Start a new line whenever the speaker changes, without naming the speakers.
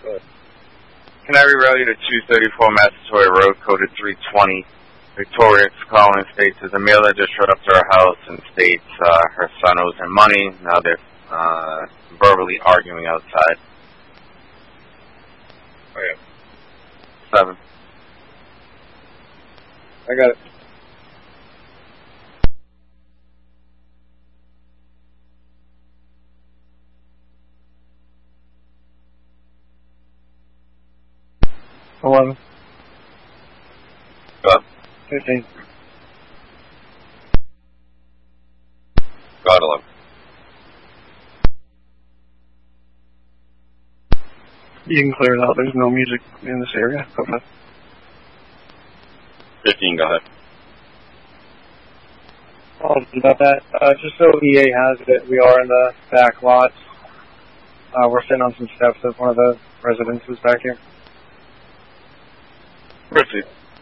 Can I reroute you to 234 Massasoit Road, coded 320? Victoria calling states as Amelia just showed up to her house and states her son owes her money. Now they're verbally arguing outside.
Okay.
7.
I got it.
Go.
15.
Got 11.
You can clear it out. There's no music in this area. Go ahead.
15, go ahead.
About that, just so EA has it, we are in the back lot. We're sitting on some steps of one of the residences back here.
Proceed.